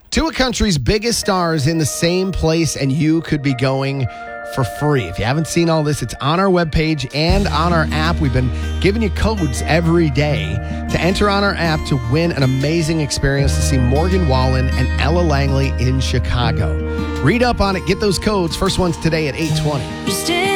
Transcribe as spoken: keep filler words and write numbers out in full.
Two of country's biggest stars in the same place, and you could be going for free. If you haven't seen all this, it's on our webpage and on our app. We've been giving you codes every day to enter on our app to win an amazing experience to see Morgan Wallen and Ella Langley in Chicago. Read up on it. Get those codes. First one's today at eight twenty.